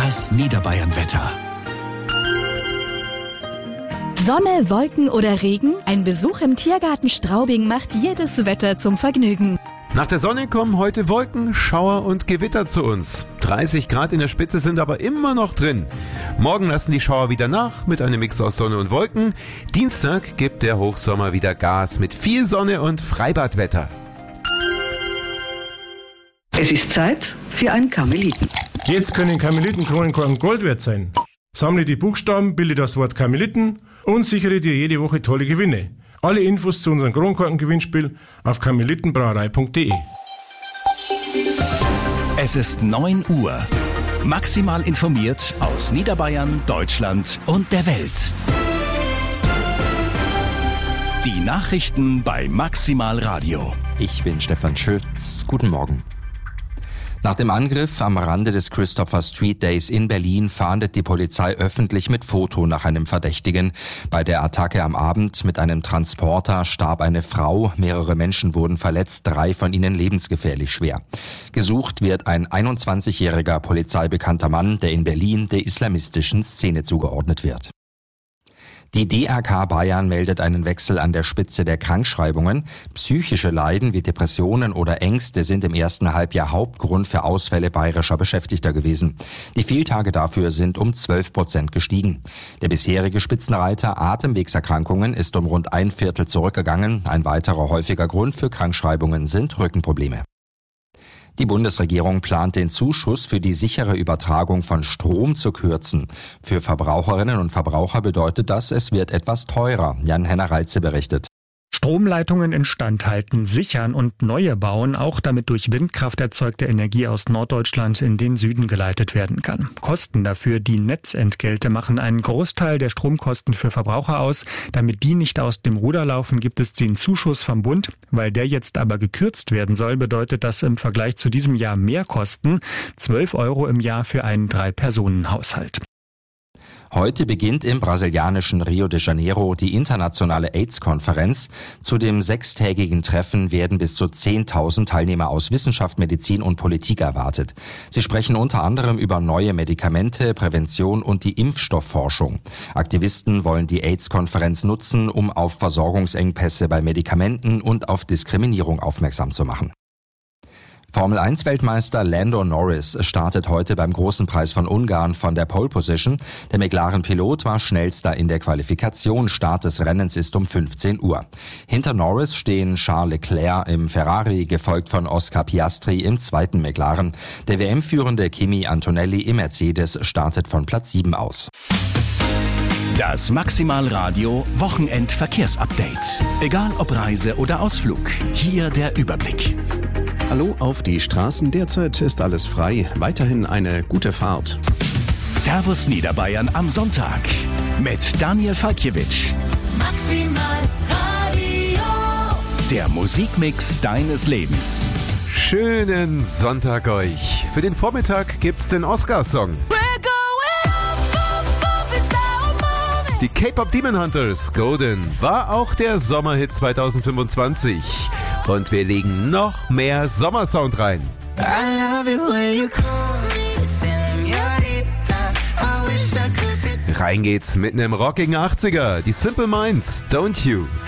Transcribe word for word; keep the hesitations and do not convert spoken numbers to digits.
Das Niederbayern-Wetter. Sonne, Wolken oder Regen? Ein Besuch im Tiergarten Straubing macht jedes Wetter zum Vergnügen. Nach der Sonne kommen heute Wolken, Schauer und Gewitter zu uns. dreißig Grad in der Spitze sind aber immer noch drin. Morgen lassen die Schauer wieder nach mit einem Mix aus Sonne und Wolken. Dienstag gibt der Hochsommer wieder Gas mit viel Sonne und Freibadwetter. Es ist Zeit für einen Karmeliten. Jetzt können Karmelitenkronenkorken Gold wert sein. Sammle die Buchstaben, bilde das Wort Karmeliten und sichere dir jede Woche tolle Gewinne. Alle Infos zu unserem Kronkorken-Gewinnspiel auf karmelitenbrauerei punkt de. Es ist neun Uhr. Maximal informiert aus Niederbayern, Deutschland und der Welt. Die Nachrichten bei Maximal Radio. Ich bin Stefan Schütz. Guten Morgen. Nach dem Angriff am Rande des Christopher Street Days in Berlin fahndet die Polizei öffentlich mit Foto nach einem Verdächtigen. Bei der Attacke am Abend mit einem Transporter starb eine Frau, mehrere Menschen wurden verletzt, drei von ihnen lebensgefährlich schwer. Gesucht wird ein einundzwanzigjähriger polizeibekannter Mann, der in Berlin der islamistischen Szene zugeordnet wird. Die D R K Bayern meldet einen Wechsel an der Spitze der Krankschreibungen. Psychische Leiden wie Depressionen oder Ängste sind im ersten Halbjahr Hauptgrund für Ausfälle bayerischer Beschäftigter gewesen. Die Fehltage dafür sind um zwölf Prozent gestiegen. Der bisherige Spitzenreiter Atemwegserkrankungen ist um rund ein Viertel zurückgegangen. Ein weiterer häufiger Grund für Krankschreibungen sind Rückenprobleme. Die Bundesregierung plant den Zuschuss für die sichere Übertragung von Strom zu kürzen. Für Verbraucherinnen und Verbraucher bedeutet das, es wird etwas teurer. Jan-Henner Reitze berichtet. Stromleitungen instand halten, sichern und neue bauen, auch damit durch Windkraft erzeugte Energie aus Norddeutschland in den Süden geleitet werden kann. Kosten dafür, die Netzentgelte, machen einen Großteil der Stromkosten für Verbraucher aus. Damit die nicht aus dem Ruder laufen, gibt es den Zuschuss vom Bund. Weil der jetzt aber gekürzt werden soll, bedeutet das im Vergleich zu diesem Jahr mehr Kosten. zwölf Euro im Jahr für einen Drei-Personen-Haushalt. Heute beginnt im brasilianischen Rio de Janeiro die internationale AIDS-Konferenz. Zu dem sechstägigen Treffen werden bis zu zehntausend Teilnehmer aus Wissenschaft, Medizin und Politik erwartet. Sie sprechen unter anderem über neue Medikamente, Prävention und die Impfstoffforschung. Aktivisten wollen die AIDS-Konferenz nutzen, um auf Versorgungsengpässe bei Medikamenten und auf Diskriminierung aufmerksam zu machen. Formel eins Weltmeister Lando Norris startet heute beim Großen Preis von Ungarn von der Pole Position. Der McLaren-Pilot war schnellster in der Qualifikation. Start des Rennens ist um fünfzehn Uhr. Hinter Norris stehen Charles Leclerc im Ferrari, gefolgt von Oscar Piastri im zweiten McLaren. Der W M-führende Kimi Antonelli im Mercedes startet von Platz sieben aus. Das Maximal Radio Wochenend-Verkehrsupdate. Egal ob Reise oder Ausflug, hier der Überblick. Hallo auf die Straßen, derzeit ist alles frei, weiterhin eine gute Fahrt. Servus Niederbayern am Sonntag mit Daniel Falkiewicz. Maximal Radio. Der Musikmix deines Lebens. Schönen Sonntag euch. Für den Vormittag gibt's den Oscar-Song. Die K-Pop Demon Hunters Golden war auch der Sommerhit zweitausendfünfundzwanzig. Und wir legen noch mehr Sommersound rein. Rein geht's mit nem rockigen achtziger. Die Simple Minds, Don't You.